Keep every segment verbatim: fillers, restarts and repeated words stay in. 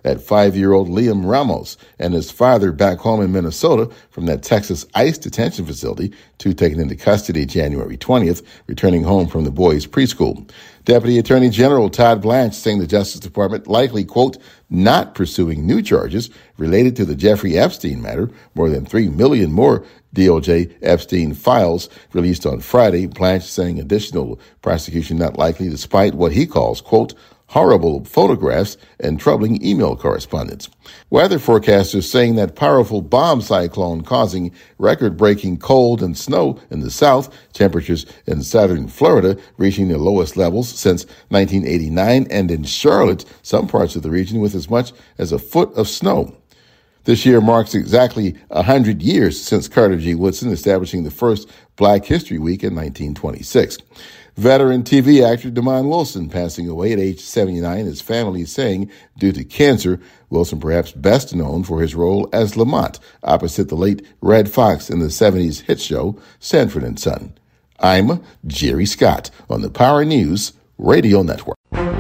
at five-year-old Liam Ramos and his father back home in Minnesota from that Texas ICE detention facility, two taken into custody January twentieth, returning home from the boys' preschool. Deputy Attorney General Todd Blanche saying the Justice Department likely, quote, not pursuing new charges related to the Jeffrey Epstein matter. More than three million more D O J Epstein files released on Friday. Blanche saying additional prosecution not likely despite what he calls, quote, horrible photographs and troubling email correspondence. Weather forecasters saying that powerful bomb cyclone causing record-breaking cold and snow in the south, temperatures in southern Florida reaching their lowest levels since nineteen eighty-nine, and in Charlotte, some parts of the region with as much as a foot of snow. This year marks exactly one hundred years since Carter G. Woodson establishing the first Black History Week in nineteen twenty-six. Veteran T V actor Damon Wilson passing away at age seventy-nine, his family saying due to cancer. Wilson perhaps best known for his role as Lamont opposite the late Red Fox in the seventies hit show Sanford and Son. I'm Jerry Scott on the Power News Radio Network.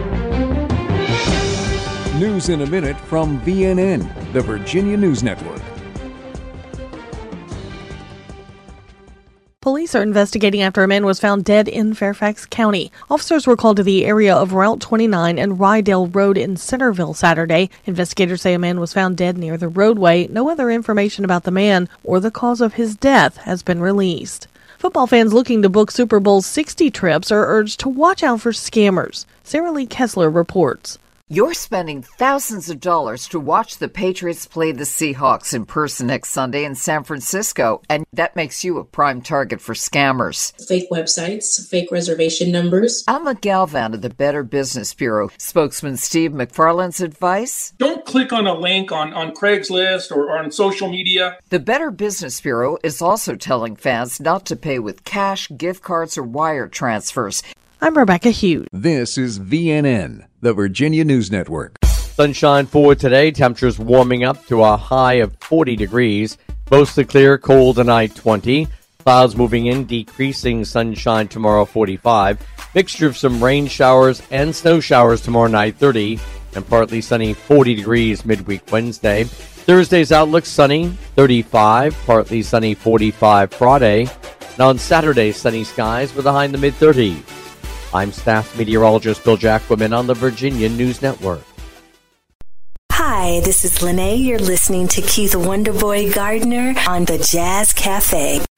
News in a minute from V N N, the Virginia News Network. Police are investigating after a man was found dead in Fairfax County. Officers were called to the area of Route twenty-nine and Rydell Road in Centerville Saturday. Investigators say a man was found dead near the roadway. No other information about the man or the cause of his death has been released. Football fans looking to book Super Bowl sixty trips are urged to watch out for scammers. Sarah Lee Kessler reports. You're spending thousands of dollars to watch the Patriots play the Seahawks in person next Sunday in San Francisco, and that makes you a prime target for scammers. Fake websites, fake reservation numbers. Alma Galvan of the Better Business Bureau. Spokesman Steve McFarland's advice? Don't click on a link on, on Craigslist or, or on social media. The Better Business Bureau is also telling fans not to pay with cash, gift cards, or wire transfers. I'm Rebecca Hughes. This is V N N, the Virginia News Network. Sunshine for today. Temperatures warming up to a high of forty degrees. Mostly clear, cold tonight, twenty. Clouds moving in, decreasing sunshine tomorrow, forty-five. Mixture of some rain showers and snow showers tomorrow night, thirty. And partly sunny, forty degrees midweek Wednesday. Thursday's outlook sunny, thirty-five. Partly sunny, forty-five Friday. And on Saturday, sunny skies with a high in the mid-thirties. I'm staff meteorologist Bill Jacquemin on the Virginia News Network. Hi, this is Lene. You're listening to Keith Wonderboy Gardner on the Jazz Cafe.